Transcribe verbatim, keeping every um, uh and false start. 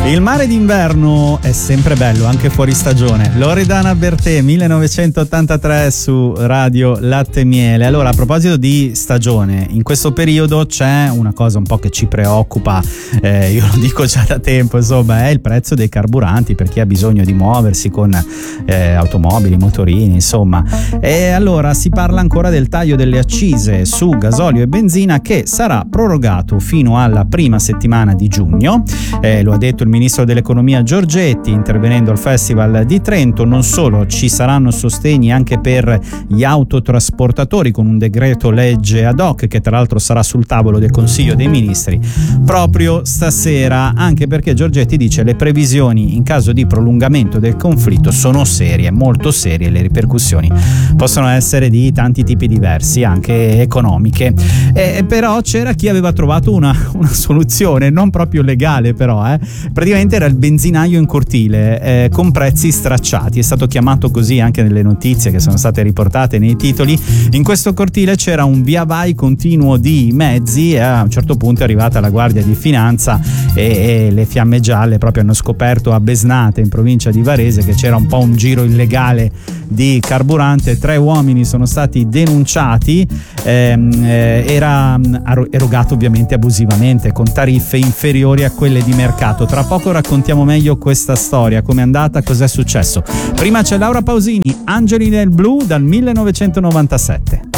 Il mare d'inverno è sempre bello, anche fuori stagione. Loredana Bertè, millenovecentottantatré su Radio Latte e Miele. Allora, a proposito di stagione, in questo periodo c'è una cosa un po' che ci preoccupa, eh, io lo dico già da tempo, insomma, è il prezzo dei carburanti per chi ha bisogno di muoversi con eh, automobili, motorini, insomma. E allora si parla ancora del taglio delle accise su gasolio e benzina, che sarà prorogato fino alla prima settimana di giugno. Eh, lo ha detto il ministro dell'economia Giorgetti intervenendo al Festival di Trento. Non solo, ci saranno sostegni anche per gli autotrasportatori con un decreto legge ad hoc che tra l'altro sarà sul tavolo del Consiglio dei Ministri proprio stasera, anche perché Giorgetti dice le previsioni in caso di prolungamento del conflitto sono serie, molto serie, le ripercussioni possono essere di tanti tipi diversi, anche economiche. Eh, però c'era chi aveva trovato una, una soluzione non proprio legale, però eh. praticamente era il benzinaio in cortile eh, con prezzi stracciati, è stato chiamato così anche nelle notizie che sono state riportate nei titoli. In questo cortile c'era un via vai continuo di mezzi e a un certo punto è arrivata la Guardia di Finanza e, e le Fiamme Gialle proprio hanno scoperto a Besnate, in provincia di Varese, che c'era un po' un giro illegale di carburante. Tre uomini sono stati denunciati, ehm, eh, era erogato ovviamente abusivamente con tariffe inferiori a quelle di mercato. Tra poco raccontiamo meglio questa storia, com'è andata, cos'è successo. Prima c'è Laura Pausini, Angeli nel blu dal millenovecentonovantasette.